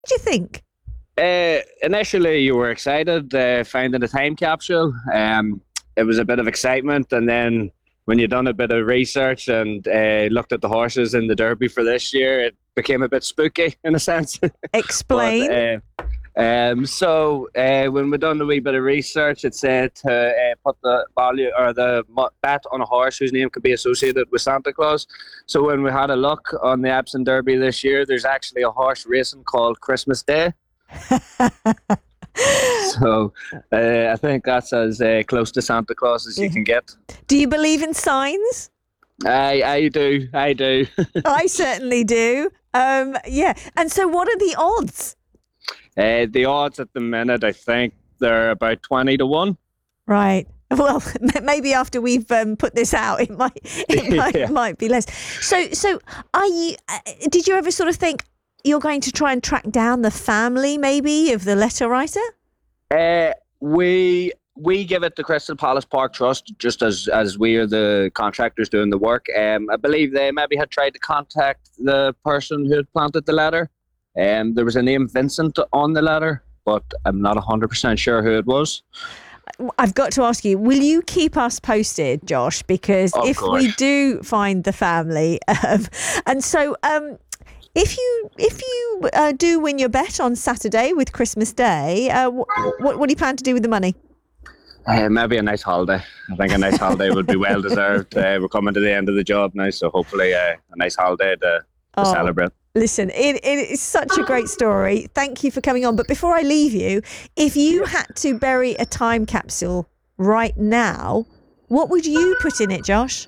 What do you think? Initially, you were excited finding a time capsule. It was a bit of excitement, and then when you done a bit of research and looked at the horses in the Derby for this year, it became a bit spooky in a sense. Explain. So when we done a wee bit of research, it said to put the value or the bet on a horse whose name could be associated with Santa Claus. So when we had a look on the Epsom Derby this year, there's actually a horse racing called Christmas Day. So I think that's as close to Santa Claus as you can get. Do you believe in signs? I do. I certainly do. Yeah. And so what are the odds? The odds at the minute, I think they're about 20 to 1. Right. Well, maybe after we've put this out, it might be less. So are you? Did you ever sort of think you're going to try and track down the family, maybe, of the letter writer? We give it to Crystal Palace Park Trust, just as we are the contractors doing the work. I believe they maybe had tried to contact the person who had planted the letter. There was a name Vincent on the letter, but I'm not 100% sure who it was. I've got to ask you, will you keep us posted, Josh? Because of if course. we do find the family, and so if you do win your bet on Saturday with Christmas Day, what do you plan to do with the money? Maybe a nice holiday. I think a nice holiday would be well deserved. We're coming to the end of the job now, so hopefully a nice holiday to celebrate. Listen, it is such a great story. Thank you for coming on. But before I leave you, if you had to bury a time capsule right now, what would you put in it, Josh?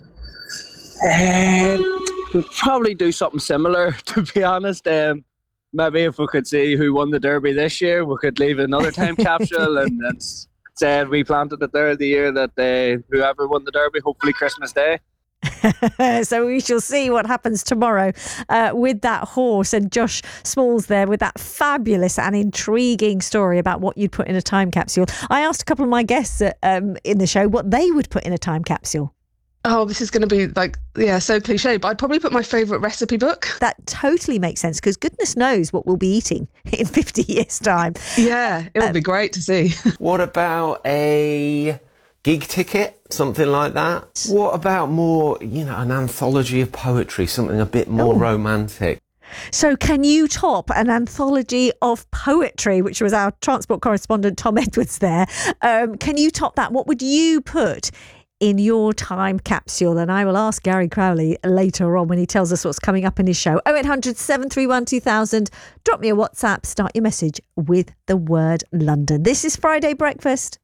We'd probably do something similar, to be honest. Maybe if we could see who won the Derby this year, we could leave another time capsule and said we planted it there the year that whoever won the Derby, hopefully Christmas Day. So we shall see what happens tomorrow with that horse, and Josh Smalls there with that fabulous and intriguing story about what you'd put in a time capsule. I asked a couple of my guests in the show what they would put in a time capsule. Oh, this is going to be so cliche, but I'd probably put my favourite recipe book. That totally makes sense, because goodness knows what we'll be eating in 50 years' time. Yeah, it would be great to see. What about a gig ticket, something like that? What about more, an anthology of poetry, something a bit more romantic? So can you top an anthology of poetry, which was our transport correspondent Tom Edwards there? Can you top that? What would you put in your time capsule? And I will ask Gary Crowley later on when he tells us what's coming up in his show. 0800 731 2000. Drop me a WhatsApp. Start your message with the word London. This is Friday Breakfast.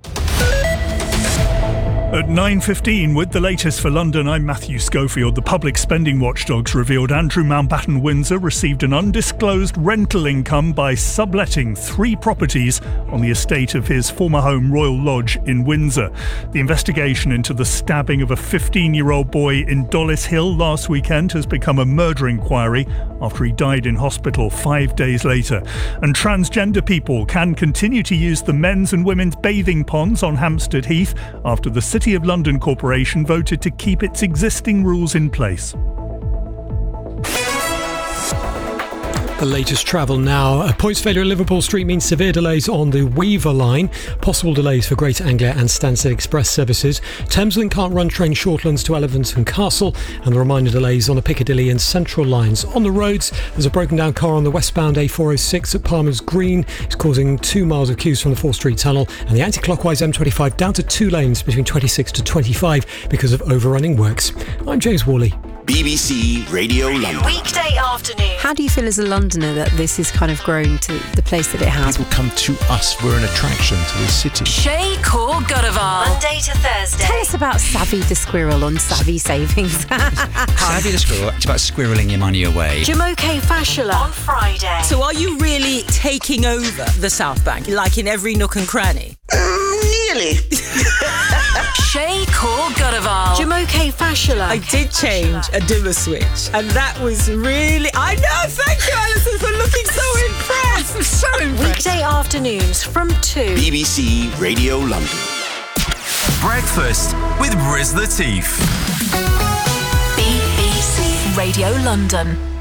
At 9:15, with the latest for London, I'm Matthew Schofield. The public spending watchdogs revealed Andrew Mountbatten Windsor received an undisclosed rental income by subletting 3 properties on the estate of his former home Royal Lodge in Windsor. The investigation into the stabbing of a 15-year-old boy in Dollis Hill last weekend has become a murder inquiry after he died in hospital 5 days later. And transgender people can continue to use the men's and women's bathing ponds on Hampstead Heath after the City of London Corporation voted to keep its existing rules in place. The latest travel now. A points failure at Liverpool Street means severe delays on the Weaver line. Possible delays for Greater Anglia and Stansted Express services. Thameslink can't run train Shortlands to Elephant Castle, and the reminder delays on the Piccadilly and Central lines. On the roads, there's a broken down car on the westbound A406 at Palmer's Green. It's causing 2 miles of queues from the 4th Street Tunnel, and the anti-clockwise M25 down to 2 lanes between 26 to 25 because of overrunning works. I'm James Worley. BBC Radio London. Weekday afternoon. How do you feel as a Londoner that this is kind of grown to the place that it has? People come to us. We're an attraction to the city. Shay Core Godavar. Monday to Thursday. Tell us about Savvy the Squirrel on Savvy Savings. Savvy the Squirrel, it's about squirreling your money away. Jumoke Fashola on Friday. So are you really taking over the South Bank, like in every nook and cranny? Nearly. Shay Core Godavar. Jumoke Fashola. I did change a dimmer switch, and that was really... I know, thank you, Alison, for looking so impressed. I'm so impressed. Weekday afternoons from 2. BBC Radio London. Breakfast with Riz Latif. BBC Radio London.